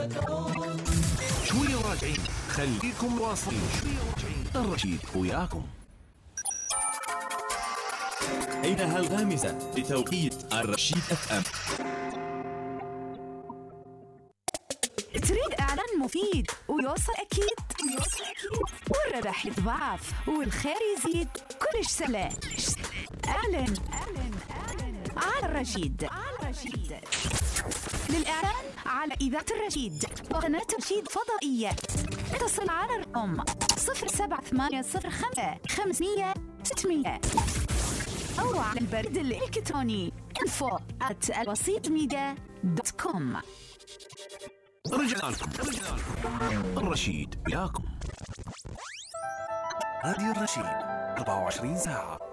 شوية وراجعين، خليكم واصلين. الرشيد وياكم. إنها الغامزة بتوقيت الرشيد FM. تريد إعلان مفيد ويوصل أكيد والربح يتضاعف والخير يزيد كلش سهل. أعلن على الرشيد. للإعلان على إذاعة الرشيد وقناة رشيد فضائية اتصل على الرقم 07805 500 600 أو على البريد الإلكتروني info@alwasitmedia.com. رجعنا لكم. الرشيد وياكم. راديو الرشيد 24 ساعة.